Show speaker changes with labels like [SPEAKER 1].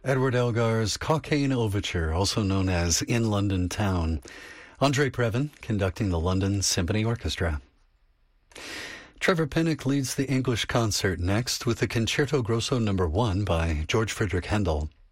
[SPEAKER 1] Edward Elgar's Cockaigne Overture, also known as In London Town. Andre Previn conducting the London Symphony Orchestra. Trevor Pinnock leads the English concert next with the Concerto Grosso No. 1 by George Friedrich Handel.